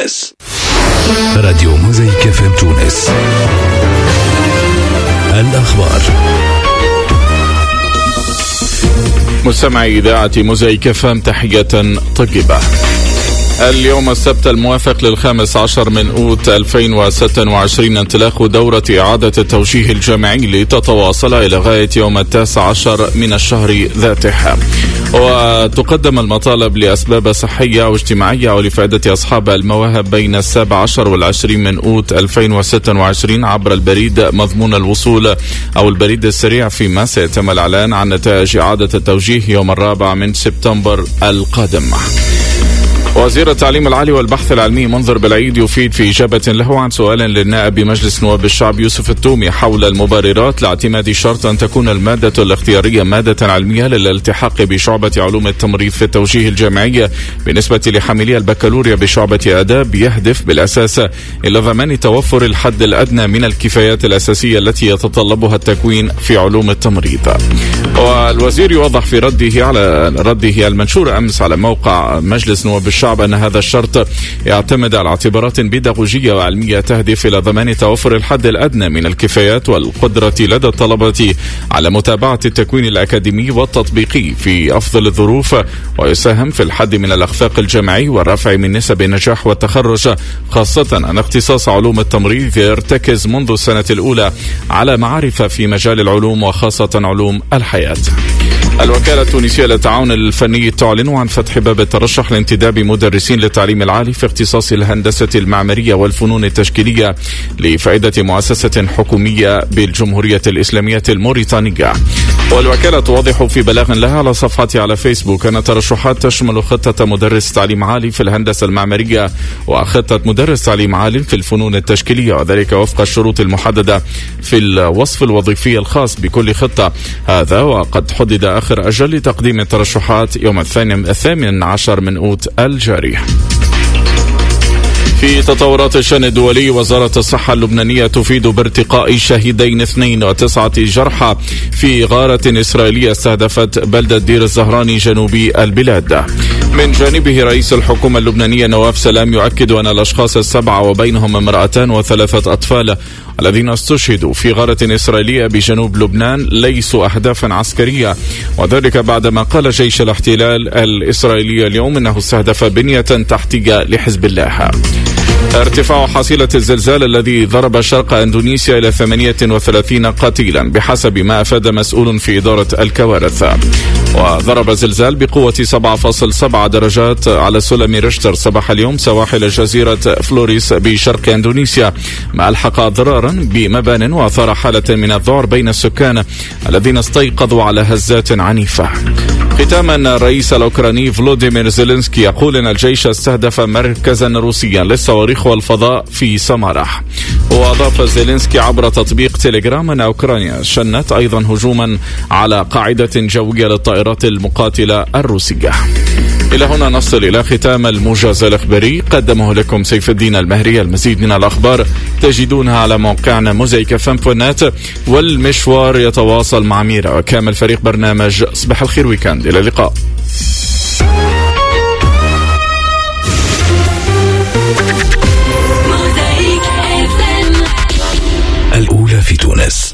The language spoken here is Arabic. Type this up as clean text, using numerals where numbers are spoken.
تونس. راديو موزايك FM تونس. الأخبار. مستمعي إذاعة موزايك FM تحية طيبة. اليوم السبت الموافق ل15 من أوت 2026 انطلاق دورة إعادة التوجيه الجامعي لتتواصل إلى غاية يوم 19 من الشهر ذاته، وتقدم المطالب لأسباب صحية واجتماعية ولفائدة أصحاب المواهب بين 17 والعشرين من أوت 2026 عبر البريد مضمون الوصول أو البريد السريع، فيما سيتم الإعلان عن نتائج إعادة التوجيه يوم 4 من سبتمبر القادم. وزير التعليم العالي والبحث العلمي منذر بالعيد يفيد في إجابة له عن سؤال للنائب بمجلس نواب الشعب يوسف التومي حول المبررات لاعتماد شرط أن تكون المادة الاختيارية مادة علمية للالتحاق بشعبة علوم التمريض في التوجيه الجامعي بالنسبة لحاملي البكالوريا بشعبة آداب، يهدف بالأساس إلى ضمان توفر الحد الأدنى من الكفايات الأساسية التي يتطلبها التكوين في علوم التمريض. والوزير يوضح في رده المنشور أمس على موقع مجلس نواب الشعب أن هذا الشرط يعتمد على اعتبارات بيداغوجية وعلمية تهدف إلى ضمان توفر الحد الأدنى من الكفايات والقدرة لدى الطلبة على متابعة التكوين الأكاديمي والتطبيقي في أفضل الظروف، ويساهم في الحد من الأخفاق الجامعي والرفع من نسب النجاح والتخرج، خاصة أن اختصاص علوم التمريض يرتكز منذ السنة الأولى على معارف في مجال العلوم وخاصة علوم الحياة. الوكالة التونسية للتعاون الفني تعلن عن فتح باب الترشح لانتداب مدرسين للتعليم العالي في اختصاص الهندسة المعمارية والفنون التشكيلية لفائدة مؤسسة حكومية بالجمهورية الإسلامية الموريتانية. والوكالة توضح في بلاغ لها على صفحتها على فيسبوك أن الترشحات تشمل خطة مدرس تعليم عالي في الهندسة المعمارية وخطة مدرس تعليم عالي في الفنون التشكيلية، وذلك وفق الشروط المحددة في الوصف الوظيفي الخاص بكل خطة. هذا وقد حدد آخر أجل لتقديم الترشحات يوم 18 من أوت الجاري. في تطورات الشأن الدولي، وزارة الصحة اللبنانية تفيد بارتقاء شهيدين 2 و9 جرحى في غارة إسرائيلية استهدفت بلدة دير الزهراني جنوبي البلاد. من جانبه رئيس الحكومة اللبنانية نواف سلام يؤكد أن الأشخاص 7 وبينهم امرأتان و3 أطفال الذين استشهدوا في غارة إسرائيلية بجنوب لبنان ليسوا أهدافا عسكرية، وذلك بعدما قال جيش الاحتلال الإسرائيلي اليوم أنه استهدف بنية تحتية لحزب الله. ارتفاع حصيلة الزلزال الذي ضرب شرق أندونيسيا إلى 38 قتيلا بحسب ما أفاد مسؤول في إدارة الكوارث. وضرب زلزال بقوة 7.7 درجات على سلم ريشتر صباح اليوم سواحل جزيرة فلوريس بشرق أندونيسيا، ما ألحق ضررا بمبان وأثار حالة من الذعر بين السكان الذين استيقظوا على هزات عنيفة. ختاما، الرئيس الأوكراني فلوديمير زيلينسكي يقول أن الجيش استهدف مركزا روسيا للصواريخ والفضاء في سمارة. وأضاف زيلينسكي عبر تطبيق تيليجرام أن أوكرانيا شنت أيضا هجوما على قاعدة جوية للطائرات المقاتلة الروسية. إلى هنا نصل إلى ختام الموجز الإخباري، قدمه لكم سيف الدين المهري. المزيد من الأخبار تجدونها على موقعنا موزايك FM.net، والمشوار يتواصل مع ميرا وكامل فريق برنامج صباح الخير ويكند. إلى اللقاء. الأولى في تونس.